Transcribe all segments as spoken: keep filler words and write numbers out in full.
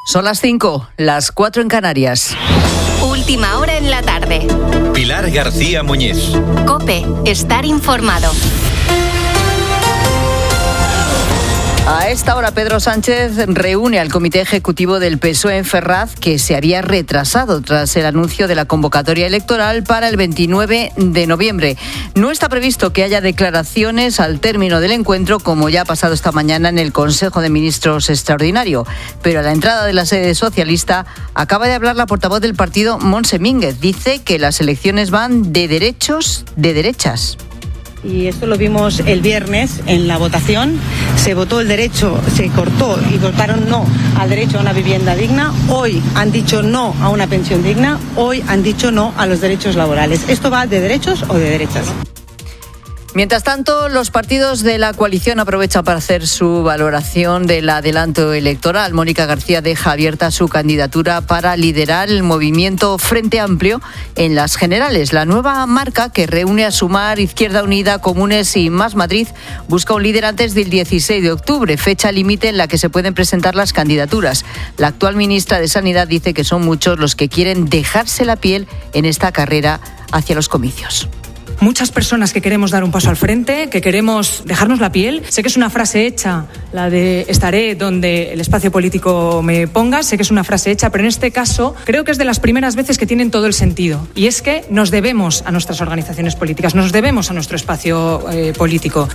Son las cinco, las cuatro en Canarias. Última hora en la tarde. Pilar García Muñiz. COPE, estar informado. A esta hora Pedro Sánchez reúne al comité ejecutivo del P S O E en Ferraz, que se había retrasado tras el anuncio de la convocatoria electoral para el veintinueve de noviembre. No está previsto que haya declaraciones al término del encuentro, como ya ha pasado esta mañana en el Consejo de Ministros extraordinario. Pero a la entrada de la sede socialista acaba de hablar la portavoz del partido, Montse Mínguez. Dice que las elecciones van de derechos, de derechas. Y esto lo vimos el viernes en la votación. Se votó el derecho, se cortó y votaron no al derecho a una vivienda digna. Hoy han dicho no a una pensión digna. Hoy han dicho no a los derechos laborales. ¿Esto va de derechos o de derechas? Mientras tanto, los partidos de la coalición aprovechan para hacer su valoración del adelanto electoral. Mónica García deja abierta su candidatura para liderar el movimiento Frente Amplio en las generales. La nueva marca, que reúne a Sumar, Izquierda Unida, Comunes y Más Madrid, busca un líder antes del dieciséis de octubre, fecha límite en la que se pueden presentar las candidaturas. La actual ministra de Sanidad dice que son muchos los que quieren dejarse la piel en esta carrera hacia los comicios. Muchas personas que queremos dar un paso al frente, que queremos dejarnos la piel. Sé que es una frase hecha, la de estaré donde el espacio político me ponga, sé que es una frase hecha, pero en este caso creo que es de las primeras veces que tienen todo el sentido. Y es que nos debemos a nuestras organizaciones políticas, nos debemos a nuestro espacio eh, político.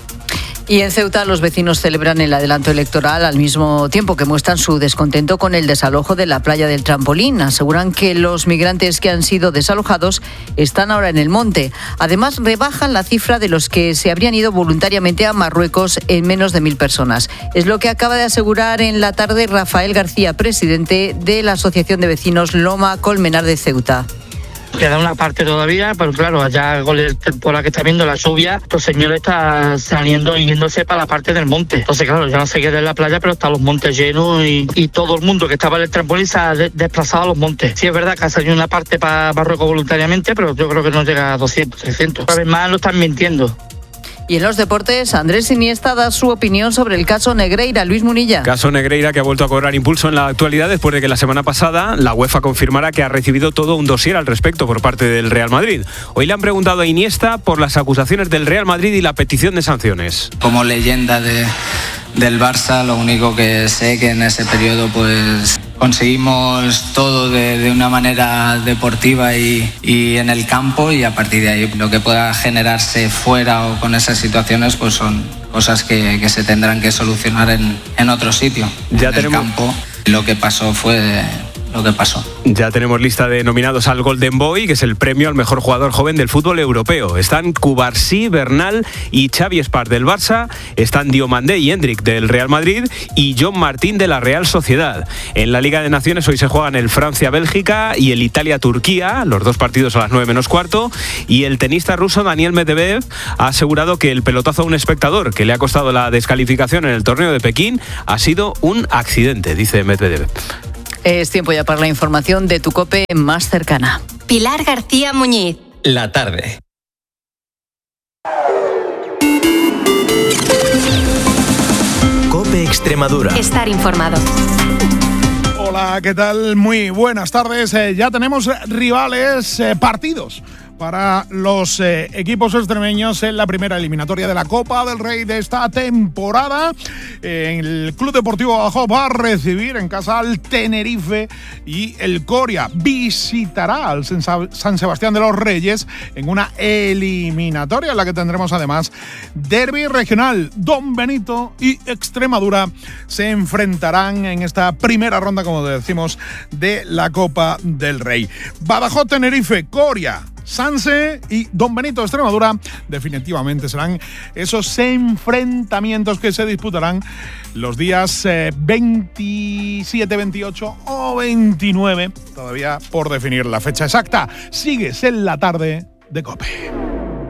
Y en Ceuta los vecinos celebran el adelanto electoral al mismo tiempo que muestran su descontento con el desalojo de la playa del Trampolín. Aseguran que los migrantes que han sido desalojados están ahora en el monte. Además, rebajan la cifra de los que se habrían ido voluntariamente a Marruecos en menos de mil personas. Es lo que acaba de asegurar en la tarde Rafael García, presidente de la Asociación de Vecinos Loma Colmenar de Ceuta. Queda una parte todavía, pero claro, allá con la temporada que está viendo la lluvia, los señores están saliendo y yéndose para la parte del monte. Entonces, claro, ya no se queda en la playa, pero están los montes llenos y, y todo el mundo que estaba en el trampolín se ha de, desplazado a los montes. Sí, es verdad que ha salido una parte para Marruecos voluntariamente, pero yo creo que no llega a doscientos, trescientos. Una vez más lo están mintiendo. Y en los deportes, Andrés Iniesta da su opinión sobre el caso Negreira. Luis Munilla. Caso Negreira que ha vuelto a cobrar impulso en la actualidad después de que la semana pasada la UEFA confirmara que ha recibido todo un dossier al respecto por parte del Real Madrid. Hoy le han preguntado a Iniesta por las acusaciones del Real Madrid y la petición de sanciones. Como leyenda de, del Barça, lo único que sé que en ese periodo pues conseguimos todo de, de una manera deportiva y, y en el campo, y a partir de ahí lo que pueda generarse fuera o con esas situaciones pues son cosas que, que se tendrán que solucionar en, en otro sitio. Ya en tenemos... el campo lo que pasó fue lo que pasó. Ya tenemos lista de nominados al Golden Boy, que es el premio al mejor jugador joven del fútbol europeo. Están Cubarsí, Bernal y Xavi Espart del Barça, están Diomandé y Hendrik del Real Madrid y John Martín de la Real Sociedad. En la Liga de Naciones hoy se juegan el Francia-Bélgica y el Italia-Turquía, los dos partidos a las nueve menos cuarto, y el tenista ruso Daniel Medvedev ha asegurado que el pelotazo a un espectador que le ha costado la descalificación en el torneo de Pekín ha sido un accidente, dice Medvedev. Es tiempo ya para la información de tu COPE más cercana. Pilar García Muñiz. La tarde. COPE Extremadura. Estar informado. Hola, ¿qué tal? Muy buenas tardes. Eh, ya tenemos rivales, eh, partidos para los eh, equipos extremeños en la primera eliminatoria de la Copa del Rey de esta temporada. Eh, el Club Deportivo Badajoz va a recibir en casa al Tenerife y el Coria visitará al San Sebastián de los Reyes en una eliminatoria en la que tendremos además derbi regional. Don Benito y Extremadura se enfrentarán en esta primera ronda, como decimos, de la Copa del Rey. Badajoz, Tenerife, Coria, Sanse y Don Benito, Extremadura, definitivamente serán esos enfrentamientos que se disputarán los días eh, veintisiete, veintiocho o veintinueve, todavía por definir la fecha exacta. Sigues en la tarde de COPE.